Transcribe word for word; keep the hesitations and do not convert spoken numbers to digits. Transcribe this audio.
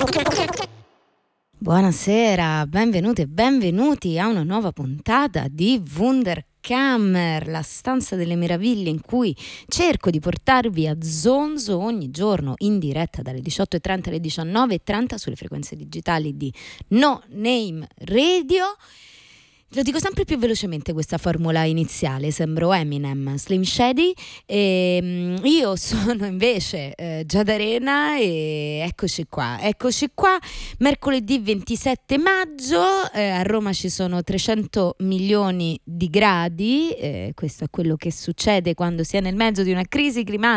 Buonasera, benvenuti e benvenuti a una nuova puntata di Wunderkammer, la stanza delle meraviglie in cui cerco di portarvi a zonzo ogni giorno in diretta dalle diciotto e trenta alle diciannove e trenta sulle frequenze digitali di No Name Radio. Lo dico sempre più velocemente questa formula iniziale, sembro Eminem, Slim Shady, e io sono invece eh, Giada Arena e eccoci qua, eccoci qua, mercoledì ventisette maggio, eh, a Roma ci sono trecento milioni di gradi, eh, questo è quello che succede quando si è nel mezzo di una crisi climatica